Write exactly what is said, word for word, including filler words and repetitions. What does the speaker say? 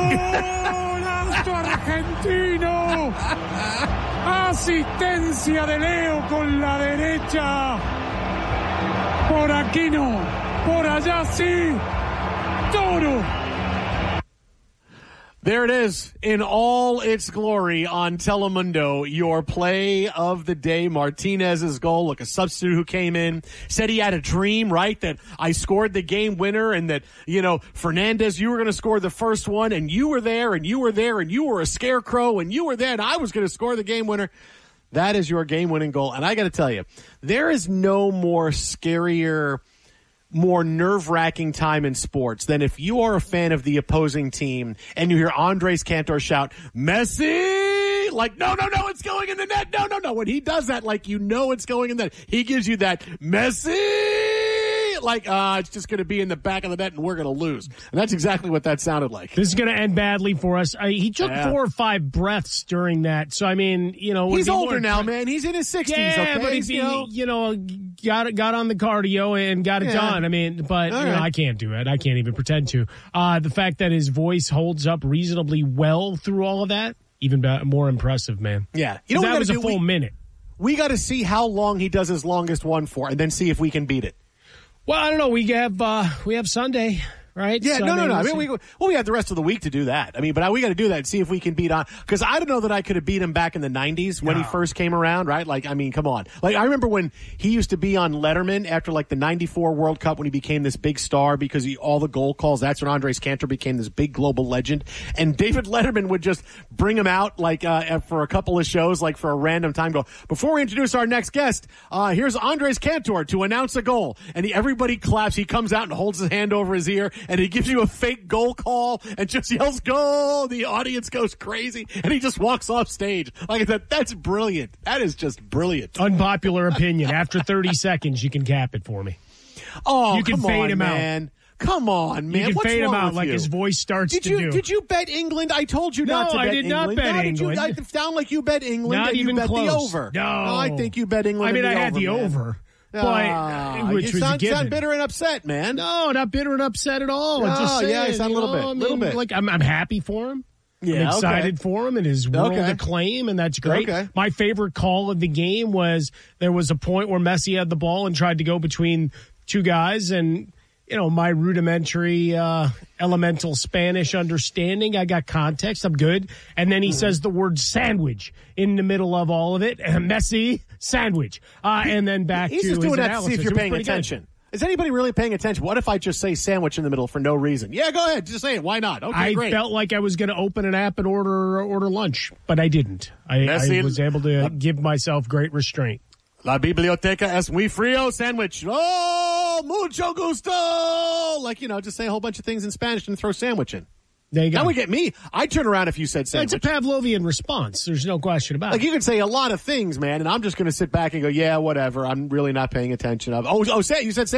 ¡Golazo argentino! Asistencia de Leo con la derecha. Por aquí no, por allá sí. Toro. There it is in all its glory on Telemundo, your play of the day. Martinez's goal. Look, a substitute who came in, said he had a dream, right, that I scored the game winner and that, you know, Fernandez, you were going to score the first one and you were there and you were there and you were a scarecrow and you were there and I was going to score the game winner. That is your game-winning goal. And I got to tell you, there is no more scarier, more nerve-wracking time in sports than if you are a fan of the opposing team and you hear Andres Cantor shout, Messi! Like, no, no, no, it's going in the net. No, no, no. When he does that, like, you know it's going in the net. He gives you that Messi! Like, uh, it's just going to be in the back of the net and we're going to lose. And that's exactly what that sounded like. This is going to end badly for us. I, he took yeah. four or five breaths during that. So, I mean, you know. He's older now, man. He's in his sixties, yeah, okay? but if you know, he, you know, got, got on the cardio and got it yeah. done. I mean, but, All you know, right. I can't do it. I can't even pretend to. Uh, the fact that his voice holds up reasonably well through all of that, even more impressive, man. Yeah. You know what that was do? a full we, minute. We got to see how long he does his longest one for and then see if we can beat it. Well, I don't know. We have uh, we have Sunday, right? Yeah, so, no, I mean, no, no. I we'll mean, we well, we have the rest of the week to do that. I mean, but we got to do that and see if we can beat on. Because I don't know that I could have beat him back in the nineties when no. he first came around, right? Like, I mean, come on. Like, I remember when he used to be on Letterman after like the ninety-four World Cup when he became this big star because he all the goal calls. That's when Andres Cantor became this big global legend. And David Letterman would just bring him out like uh, for a couple of shows, like for a random time. Go before we introduce our next guest. Uh, here's Andres Cantor to announce a goal, and he, everybody claps. He comes out and holds his hand over his ear, and he gives you a fake goal call and just yells "goal." The audience goes crazy, and he just walks off stage. Like I said, that's brilliant. That is just brilliant. Unpopular opinion. After thirty seconds, you can cap it for me. Oh, you can come fade on, him man. out. Come on, man. You can What's fade him wrong out with like you? his voice starts did to you, do. Did you bet England? I told you no, not to bet I did England. not bet no, England. Did you, I sound like you bet England. Not and even you bet close. the over. No. no, I think you bet England. I mean, and the I had over, the man. over. But, uh, which you was sound, a given. sound bitter and upset, man. No, not bitter and upset at all. I'm Oh, just saying, yeah, I sound a little you know, bit. A I mean, little bit. Like, I'm, I'm happy for him. Yeah, I'm excited okay. for him and his world okay. acclaim, and that's great. Okay. My favorite call of the game was there was a point where Messi had the ball and tried to go between two guys, and you know, my rudimentary uh, elemental Spanish understanding, I got context, I'm good. And then he mm-hmm. says the word sandwich in the middle of all of it, Messi, sandwich. Uh, and then back He's to just his doing that to analysis. see if you're paying attention. Good. Is anybody really paying attention? What if I just say sandwich in the middle for no reason? Yeah, go ahead. Just say it. Why not? Okay, I great. felt like I was going to open an app and order order lunch, but I didn't. I, I was able to uh, give myself great restraint. La biblioteca es muy frío sandwich. Oh, mucho gusto. Like, you know, just say a whole bunch of things in Spanish and throw sandwich in. There you go. That would get me. I'd turn around if you said sandwich. It's a Pavlovian response. There's no question about like, it. Like, you can say a lot of things, man, and I'm just going to sit back and go, yeah, whatever. I'm really not paying attention. Oh, oh, say, you said sandwich.